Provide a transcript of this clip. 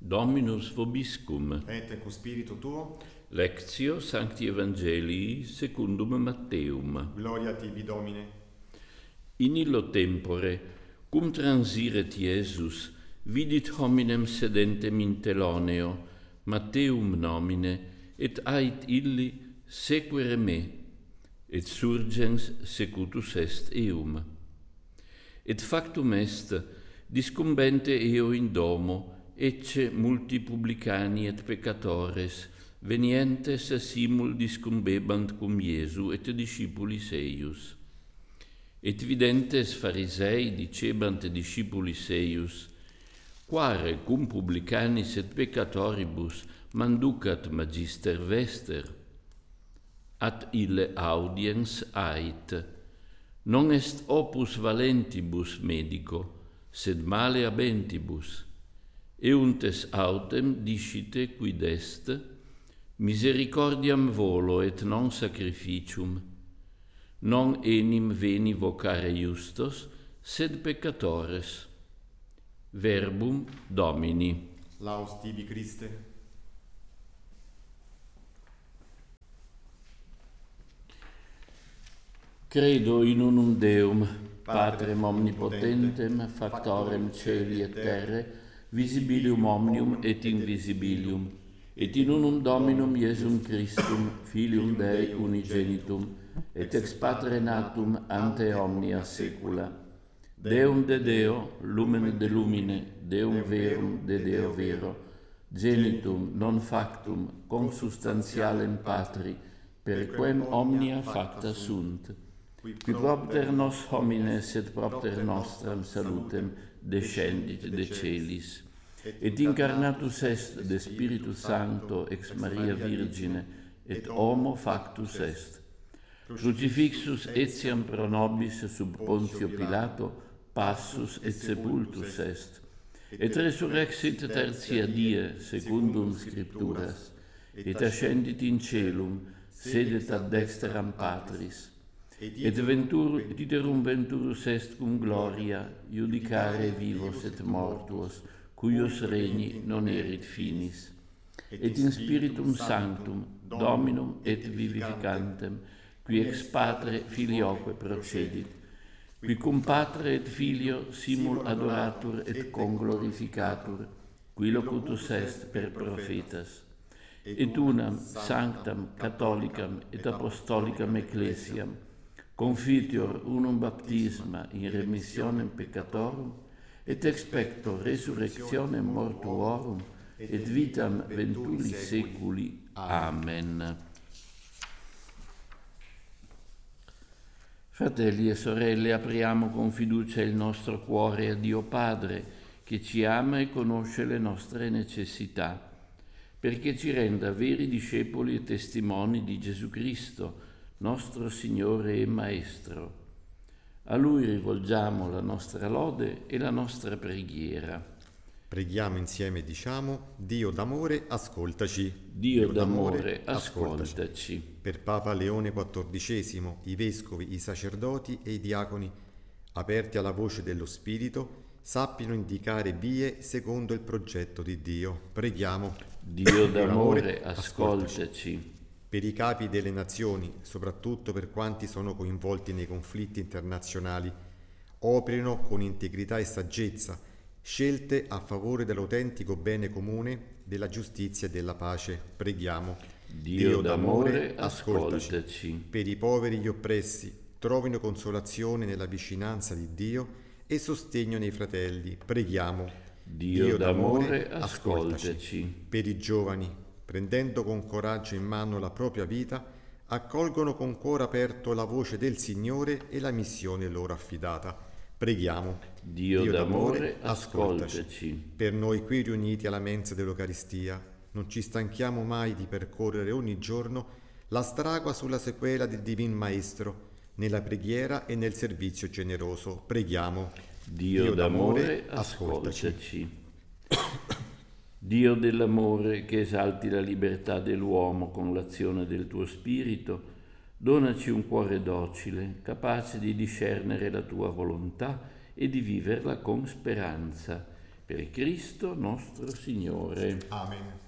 Dominus vobiscum. Et cu spiritu tuo. Lectio Sancti Evangelii secundum Matteum. Gloria tibi, Domine. In illo tempore, cum transiret Iesus, vidit hominem sedentem in teloneo, Matteum nomine, et ait illi sequere me, et surgens secutus est eum. Et factum est, discumbente eo in domo, ecce multi publicani et peccatores, venientes simul discumbebant cum Iesu et discipulis eius. Et videntes Pharisei dicebant discipulis eius, quare cum publicanis et peccatoribus manducat magister vester? At ille audiens ait, non est opus valentibus medico, sed male habentibus. Euntes autem discite quid est, misericordiam volo et non sacrificium, non enim veni vocare justos, sed peccatores. Verbum Domini. Laus tibi, Christe. Credo in unum Deum, Patrem omnipotentem, factorem celi et terre, visibilium omnium et invisibilium, et in unum Dominum Iesum Christum, Filium Dei unigenitum, et ex Patre natum ante omnia saecula, Deum de Deo, lumen de lumine, Deum verum de Deo vero, genitum non factum consubstantialem Patri, per quem omnia facta sunt, qui propter nos homines et propter nostram salutem descendit de celis, et incarnatus est de Spiritus Sancto ex Maria Virgine, et homo factus est. Crucifixus etiam pro nobis sub Pontio Pilato, passus et sepultus est, et resurrexit tertia die secundum Scripturas, et ascendit in celum, sedet ad dexteram Patris, et iterum venturus est cum gloria, judicare vivos et mortuos, cuius regni non erit finis, et in Spiritum Sanctum, Dominum et vivificantem, qui ex Patre Filioque procedit, qui cum Patre et Filio simul adoratur et conglorificatur, qui locutus est per prophetas, et unam sanctam catholicam et apostolicam ecclesiam, confitior unum baptisma in remissionem peccatorum, et expecto resurrectionem mortuorum, et vitam venturi seculi. Amen. Fratelli e sorelle, apriamo con fiducia il nostro cuore a Dio Padre, che ci ama e conosce le nostre necessità, perché ci renda veri discepoli e testimoni di Gesù Cristo, nostro Signore e Maestro. A Lui rivolgiamo la nostra lode e la nostra preghiera. Preghiamo insieme e diciamo: Dio d'amore, ascoltaci. Dio d'amore, ascoltaci. Per Papa Leone XIV, i vescovi, i sacerdoti e i diaconi, aperti alla voce dello Spirito, sappiano indicare vie secondo il progetto di Dio. Preghiamo. Dio d'amore, ascoltaci. Per i capi delle nazioni, soprattutto per quanti sono coinvolti nei conflitti internazionali, operino con integrità e saggezza scelte a favore dell'autentico bene comune, della giustizia e della pace. Preghiamo. Dio d'amore, ascoltaci. Per i poveri e gli oppressi, trovino consolazione nella vicinanza di Dio e sostegno nei fratelli. Preghiamo. Dio d'amore, ascoltaci. Per i giovani, prendendo con coraggio in mano la propria vita, accolgono con cuore aperto la voce del Signore e la missione loro affidata. Preghiamo. Dio d'amore, ascoltaci. Per noi qui riuniti alla mensa dell'Eucaristia, non ci stanchiamo mai di percorrere ogni giorno la strada sulla sequela del Divin Maestro, nella preghiera e nel servizio generoso. Preghiamo. Dio d'amore, ascoltaci. Dio dell'amore, che esalti la libertà dell'uomo con l'azione del tuo Spirito, donaci un cuore docile, capace di discernere la tua volontà e di viverla con speranza. Per Cristo nostro Signore. Amen.